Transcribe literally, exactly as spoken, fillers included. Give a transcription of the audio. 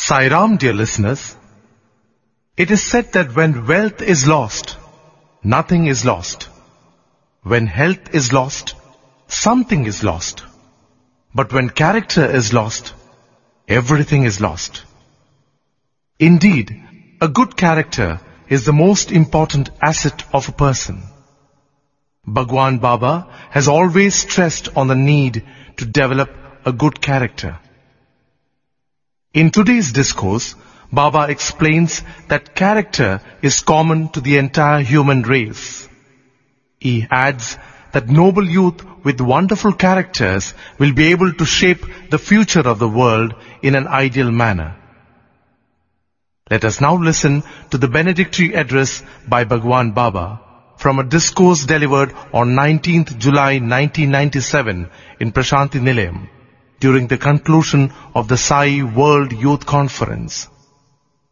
Sai Ram, dear listeners, it is said that when wealth is lost, nothing is lost. When health is lost, something is lost. But when character is lost, everything is lost. Indeed, a good character is the most important asset of a person. Bhagwan Baba has always stressed on the need to develop a good character. In today's discourse, Baba explains that character is common to the entire human race. He adds that noble youth with wonderful characters will be able to shape the future of the world in an ideal manner. Let us now listen to the benedictory address by Bhagwan Baba from a discourse delivered on nineteenth July nineteen ninety-seven in Prashanti Nilayam during the conclusion of the Sai World Youth Conference.